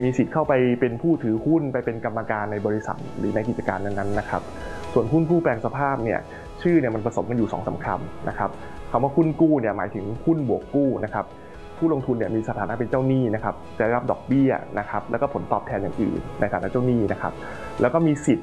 มีสิทธิ์เข้าไปเป็นผู้ถือหุ้นไปเป็นกรรมการในบริษัทหรือในกิจการนั้นๆนะครับส่วนหุ้นกู้แปลงสภาพเนี่ยชื่อเนี่ยมันผสมกันอยู่2-3คำนะครับคำว่าหุ้นกู้เนี่ยหมายถึงหุ้นบวกกู้นะครับผู้ลงทุนเนี่ยมีสถานะเป็นเจ้าหนี้นะครับจะได้รับดอกเบี้ยนะครับแล้วก็ผลตอบแทนอย่างอื่นในฐานะเจ้าหนี้นะครับแล้วก็มีสิทธิ์